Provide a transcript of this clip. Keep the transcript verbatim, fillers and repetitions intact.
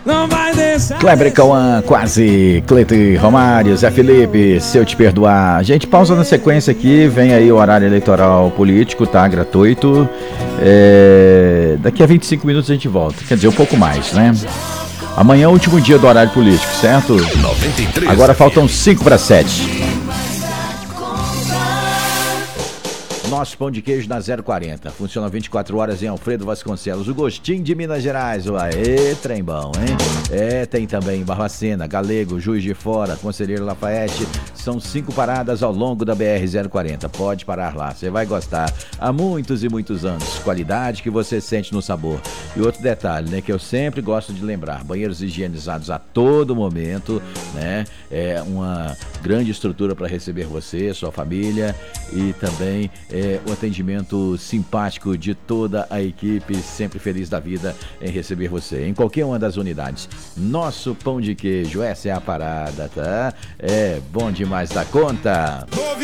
não vai deixar. Kleber Cauã, quase. Cleiton Romário, Zé Felipe, se eu te perdoar. Gente, pausa na sequência aqui. Vem aí o horário eleitoral político, tá? Gratuito. É... Daqui a vinte e cinco minutos a gente volta. Quer dizer, um pouco mais, né? Amanhã é o último dia do horário político, certo? noventa e três. Agora faltam cinco para sete. Nosso pão de queijo na zero quarenta. Funciona vinte e quatro horas em Alfredo Vasconcelos. O gostinho de Minas Gerais. Aê, trem bom, hein? É, tem também Barbacena, Galego, Juiz de Fora, Conselheiro Lafayette. São cinco paradas ao longo da B R zero quarenta. Pode parar lá, você vai gostar. Há muitos e muitos anos. Qualidade que você sente no sabor. E outro detalhe, né, que eu sempre gosto de lembrar. Banheiros higienizados a todo momento, né? É uma grande estrutura para receber você, sua família e também... É, o atendimento simpático de toda a equipe, sempre feliz da vida em receber você, em qualquer uma das unidades. Nosso pão de queijo, essa é a parada, tá? É bom demais da conta.